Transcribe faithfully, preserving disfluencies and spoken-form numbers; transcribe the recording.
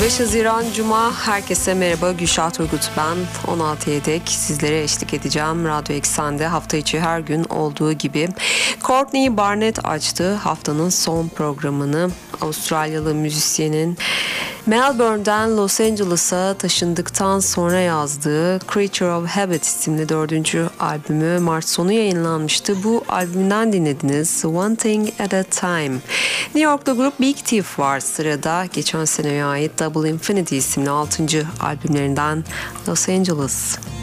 beş Haziran Cuma, herkese merhaba. Gülşah Turgut ben. on altıya dek sizlere eşlik edeceğim. Radyo Eksen'de hafta içi her gün olduğu gibi. Courtney Barnett açtı haftanın son programını. Avustralyalı müzisyenin Melbourne'den Los Angeles'a taşındıktan sonra yazdığı Creature of Habit isimli dördüncü albümü Mart sonu yayınlanmıştı. Bu albümden dinlediniz One Thing at a Time. New York'ta grup Big Thief var sırada. Geçen seneye ait Double Infinity isimli altıncı albümlerinden Los Angeles.